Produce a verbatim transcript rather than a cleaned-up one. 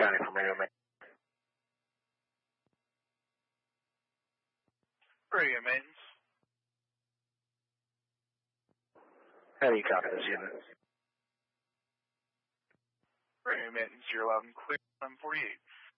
County from radio maintenance. Radio maintenance. How do you copy this unit? Radio maintenance, you're loud and clear. I'm forty-eight.